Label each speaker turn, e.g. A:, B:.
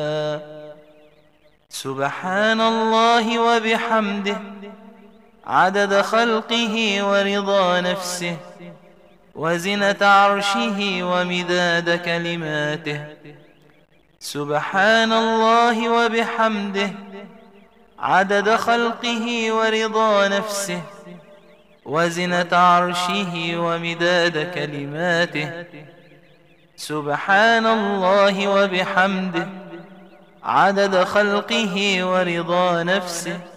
A: سبحان الله وبحمده عدد خلقه ورضا نفسه وزنة عرشه ومداد كلماته. سبحان الله وبحمده عدد خلقه ورضا نفسه وزنة عرشه ومداد كلماته. سبحان الله وبحمده عدد خلقه ورضا نفسه